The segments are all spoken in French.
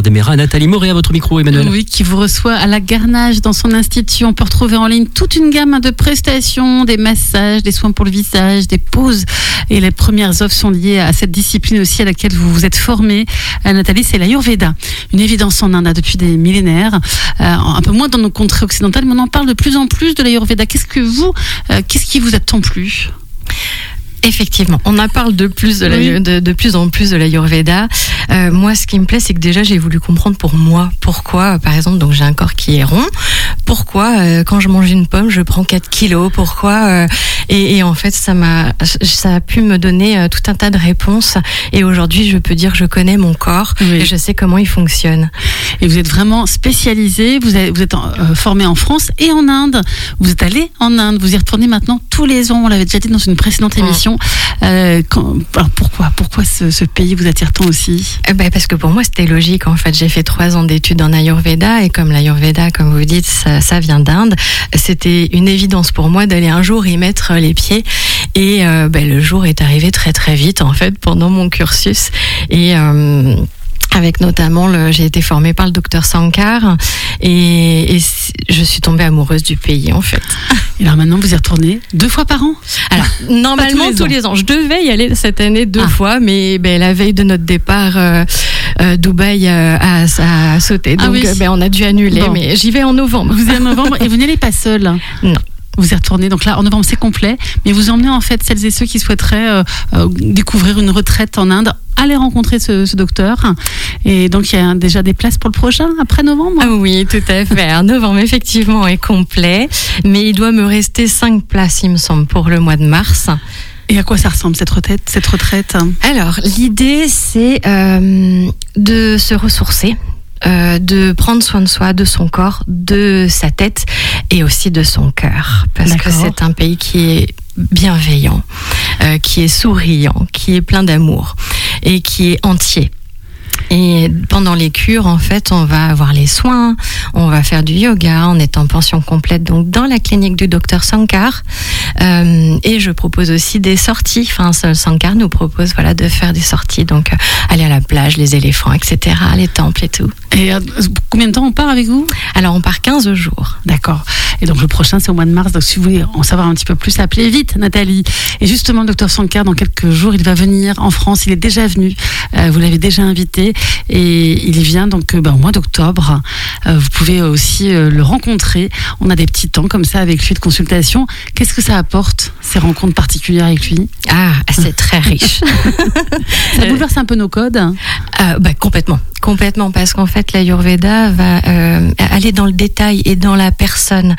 Gardemera. Nathalie Moré à votre micro, Emmanuel. Oui, qui vous reçoit à la Garnage dans son institut. On peut retrouver en ligne toute une gamme de prestations, des massages, des soins pour le visage, des pauses. Et les premières offres sont liées à cette discipline aussi à laquelle vous vous êtes formée. Nathalie, c'est l'Ayurveda. Une évidence en Inde depuis des millénaires. Un peu moins dans nos contrées occidentales, mais on en parle de plus en plus de l'Ayurveda. Qu'est-ce qui vous a tant plu ? Effectivement, on en parle de plus en plus de l'Ayurveda. Moi, ce qui me plaît, c'est que déjà, j'ai voulu comprendre pour moi pourquoi, par exemple, donc j'ai un corps qui est rond. Pourquoi, quand je mange une pomme, je prends 4 kilos. Pourquoi et en fait, ça a pu me donner tout un tas de réponses. Et aujourd'hui, je peux dire que je connais mon corps et je sais comment il fonctionne. Et vous êtes vraiment spécialisé. Vous êtes formé en France et en Inde. Vous êtes allé en Inde. Vous y retournez maintenant tous les ans. On l'avait déjà dit dans une précédente émission. Alors pourquoi ce pays vous attire tant aussi ? Parce que pour moi c'était logique en fait. J'ai fait 3 ans d'études en Ayurveda et comme l'Ayurveda, comme vous dites, ça vient d'Inde. C'était une évidence pour moi d'aller un jour y mettre les pieds et le jour est arrivé très très vite en fait pendant mon cursus et avec notamment j'ai été formée par le docteur Sankar et je suis tombée amoureuse du pays en fait. Et alors maintenant vous y retournez 2 fois par an ? Alors normalement tous les ans. Je devais y aller cette année 2 fois, mais la veille de notre départ, Dubaï a sauté, donc on a dû annuler. Bon. Mais j'y vais en novembre. Vous y allez en novembre et vous n'y allez pas seule ? Non. Vous y retournez, donc là en novembre c'est complet, mais vous emmenez en fait celles et ceux qui souhaiteraient découvrir une retraite en Inde, aller rencontrer ce docteur, et donc il y a déjà des places pour le prochain, après novembre ? Ah oui, tout à fait. Novembre effectivement est complet, mais il doit me rester 5 places il me semble pour le mois de mars. Et à quoi ça ressemble cette retraite ? Alors l'idée c'est de se ressourcer, de prendre soin de soi, de son corps, de sa tête et aussi de son cœur. Parce que c'est un pays qui est bienveillant, qui est souriant, qui est plein d'amour et qui est entier. Et pendant les cures, en fait, on va avoir les soins, on va faire du yoga, on est en pension complète, donc dans la clinique du docteur Sankar. Et je propose aussi des sorties. Enfin, Sankar nous propose, de faire des sorties, donc aller à la plage, les éléphants, etc., les temples et tout. Et combien de temps on part avec vous ? Alors, on part 15 jours. D'accord. Et donc, le prochain, c'est au mois de mars. Donc, si vous voulez en savoir un petit peu plus, appelez vite, Nathalie. Et justement, le docteur Sankar, dans quelques jours, il va venir en France. Il est déjà venu. Vous l'avez déjà invité. Et il vient donc au mois d'octobre. Vous pouvez aussi le rencontrer. On a des petits temps comme ça avec lui de consultation. Qu'est-ce que ça apporte, ces rencontres particulières avec lui ? C'est très riche. Ça bouleverse un peu nos codes ? Complètement, parce qu'en fait, l'Ayurveda va aller dans le détail et dans la personne.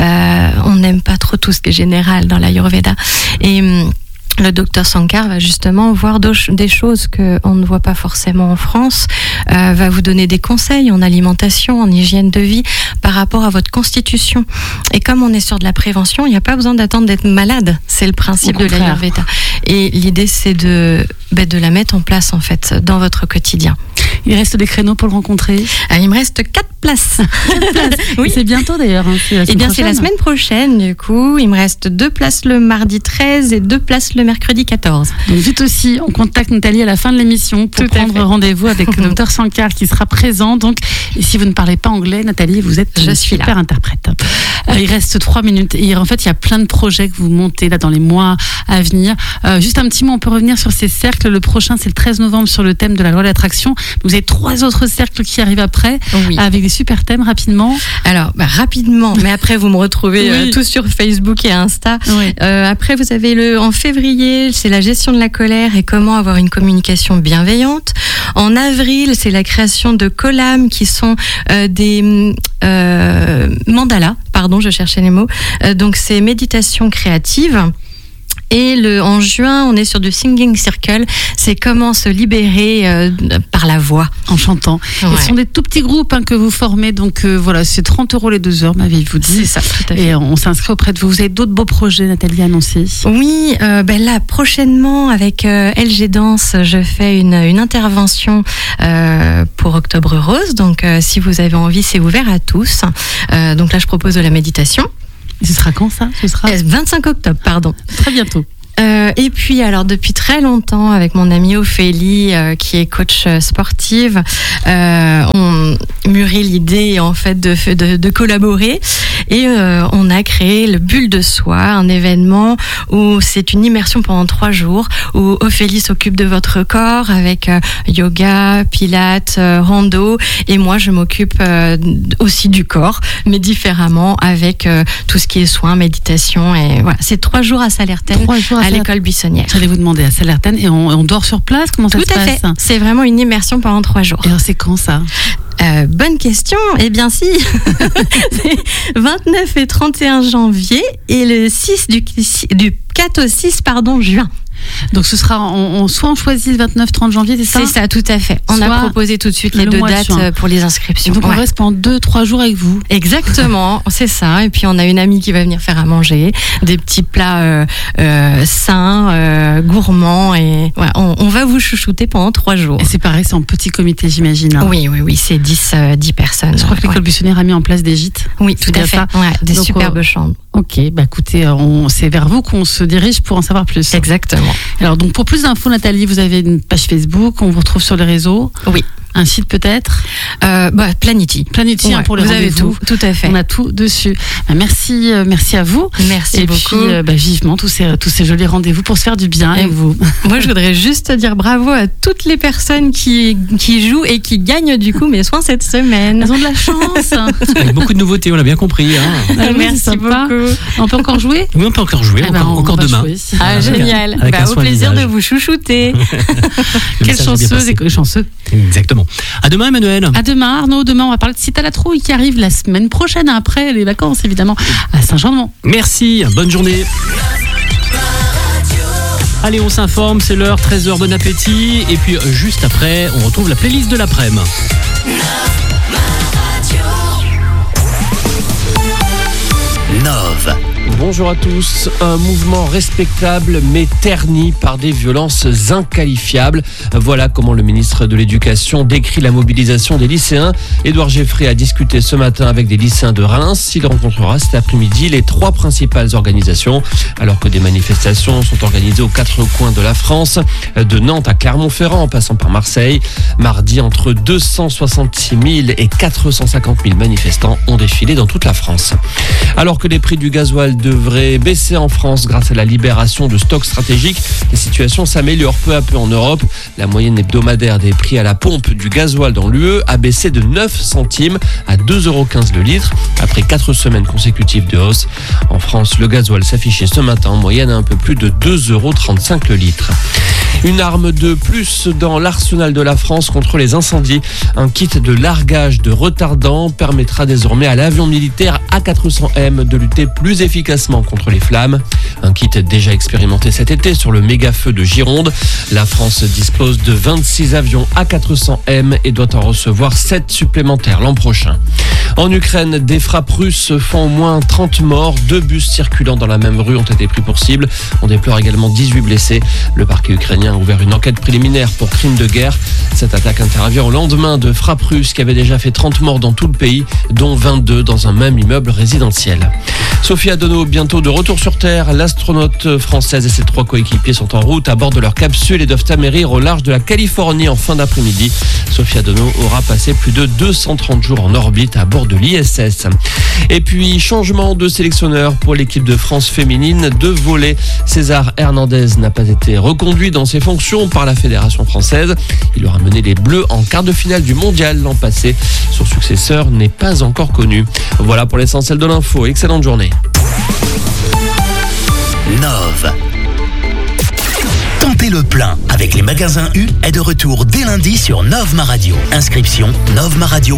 On n'aime pas trop tout ce qui est général dans l'Ayurveda. Et le docteur Sankar va justement voir des choses qu'on ne voit pas forcément en France, va vous donner des conseils en alimentation, en hygiène de vie par rapport à votre constitution. Et comme on est sur de la prévention, il n'y a pas besoin d'attendre d'être malade. C'est le principe de l'Ayurveda. Et l'idée, c'est de la mettre en place en fait dans votre quotidien. Il reste des créneaux pour le rencontrer ? Il me reste 4 places. 4 places. Oui. C'est bientôt d'ailleurs. C'est la semaine prochaine du coup. Il me reste 2 places le mardi 13 et 2 places le mercredi 14. Donc vite aussi, on contacte Nathalie à la fin de l'émission pour prendre rendez-vous avec le docteur Sankar qui sera présent. Donc, et si vous ne parlez pas anglais, Nathalie, vous êtes une super interprète. Il reste 3 minutes. Et en fait, il y a plein de projets que vous montez là dans les mois à venir. Juste un petit mot, on peut revenir sur ces cercles. Le prochain, c'est le 13 novembre sur le thème de la loi de l'attraction. Vous avez 3 autres cercles qui arrivent après, avec des super thèmes rapidement. Alors, rapidement, mais après vous me retrouvez tous sur Facebook et Insta. Après, vous avez en février, c'est la gestion de la colère et comment avoir une communication bienveillante. En avril, c'est la création de kolam qui sont des mandalas, je cherchais les mots. Donc, c'est méditation créative. Et en juin, on est sur du Singing Circle. C'est comment se libérer par la voix. En chantant. Ouais. Ce sont des tout petits groupes que vous formez. Donc c'est 30 € les 2 heures, m'avez-vous dit. C'est ça, tout à fait. Et on s'inscrit auprès de vous. Vous avez d'autres beaux projets, Nathalie, à annoncer ? Oui, là, prochainement, avec LG Danse, je fais une intervention pour Octobre Rose. Donc, si vous avez envie, c'est ouvert à tous. Donc là, je propose de la méditation. Et ce sera quand ça ? Ce sera 25 octobre, pardon. Très bientôt. Et puis alors depuis très longtemps avec mon amie Ophélie qui est coach sportive, on mûrit l'idée en fait de collaborer et on a créé le Bulle de Soi, un événement où c'est une immersion pendant 3 jours où Ophélie s'occupe de votre corps avec yoga, pilates, rando et moi je m'occupe aussi du corps mais différemment avec tout ce qui est soins, méditation et voilà, c'est 3 jours à Sallertaine à l'école Buissonnière. J'allais vous demander à Sallertaine et on dort sur place, comment ça se passe? Tout à fait, c'est vraiment une immersion pendant 3 jours. Et alors c'est quand ça? Bonne question. Eh bien si, c'est 29 et 31 janvier et le 6 du 4 au 6 juin. Donc ce sera, soit on choisit le 29-30 janvier, c'est ça? C'est ça, tout à fait. On a proposé tout de suite les 2 dates pour les inscriptions. Et donc on reste pendant 2-3 jours avec vous. Exactement, c'est ça. Et puis on a une amie qui va venir faire à manger, des petits plats sains, gourmands. Et voilà, on va vous chouchouter pendant 3 jours. Et c'est pareil, c'est en petit comité, j'imagine. Hein. Oui, c'est 10 personnes. Je crois que l'école Buissonnière a mis en place des gîtes. Oui, tout à fait. Des superbes chambres. Ok, écoutez, c'est vers vous qu'on se dirige pour en savoir plus. Exactement. Alors donc pour plus d'infos, Nathalie, vous avez une page Facebook, on vous retrouve sur les réseaux. Oui. Un site peut-être Planity. Planity pour les rendez-vous. Tout à fait. On a tout dessus. Merci à vous. Merci beaucoup. Et puis vivement tous ces jolis rendez-vous pour se faire du bien avec vous. Moi je voudrais juste dire bravo à toutes les personnes qui jouent et qui gagnent du coup mes soins cette semaine. Elles ont de la chance. Avec beaucoup de nouveautés, on l'a bien compris. Hein. Merci beaucoup. On peut encore jouer? Oui, on peut encore jouer, encore demain. Génial. Au plaisir de vous chouchouter. Quelle chanceuse et chanceux. Exactement. À demain, Emmanuel. À demain, Arnaud. Demain, on va parler de Cite à la Trouille qui arrive la semaine prochaine, après les vacances, évidemment, à Saint-Jean-de-Mont. Merci. Bonne journée. Allez, on s'informe. C'est l'heure, 13h. Bon appétit. Et puis, juste après, on retrouve la playlist de l'après-midi. Nove. Bonjour à tous. Un mouvement respectable mais terni par des violences inqualifiables. Voilà comment le ministre de l'Éducation décrit la mobilisation des lycéens. Édouard Geffray a discuté ce matin avec des lycéens de Reims. Il rencontrera cet après-midi les 3 principales organisations, alors que des manifestations sont organisées aux 4 coins de la France, de Nantes à Clermont-Ferrand en passant par Marseille. Mardi, entre 266 000 et 450 000 manifestants ont défilé dans toute la France. Alors que les prix du gasoil devrait baisser en France grâce à la libération de stocks stratégiques, la situation s'améliore peu à peu en Europe. La moyenne hebdomadaire des prix à la pompe du gasoil dans l'UE a baissé de 9 centimes à 2,15 € le litre après 4 semaines consécutives de hausse. En France, le gasoil s'affichait ce matin en moyenne à un peu plus de 2,35 € le litre. Une arme de plus dans l'arsenal de la France contre les incendies. Un kit de largage de retardant permettra désormais à l'avion militaire A400M de lutter plus efficacement contre les flammes. Un kit déjà expérimenté cet été sur le méga-feu de Gironde. La France dispose de 26 avions A400M et doit en recevoir 7 supplémentaires l'an prochain. En Ukraine, des frappes russes font au moins 30 morts. 2 bus circulant dans la même rue ont été pris pour cible. On déplore également 18 blessés. Le parquet ukrainien a ouvert une enquête préliminaire pour crime de guerre. Cette attaque intervient au lendemain de frappes russes qui avaient déjà fait 30 morts dans tout le pays, dont 22 dans un même immeuble résidentiel. Sophie Adono, bientôt de retour sur Terre. L'astronaute française et ses 3 coéquipiers sont en route à bord de leur capsule et doivent amérir au large de la Californie en fin d'après-midi. Sophie Adono aura passé plus de 230 jours en orbite à bord de l'ISS. Et puis, changement de sélectionneur pour l'équipe de France féminine de volley. César Hernandez n'a pas été reconduit dans ses fonctions par la Fédération française. Il aura mené les Bleus en quart de finale du mondial l'an passé. Son successeur n'est pas encore connu. Voilà pour l'essentiel de l'info. Excellente journée. Nove. Tentez le plein avec les magasins U est de retour dès lundi sur Nove Ma Radio. Inscription novemaradio.com.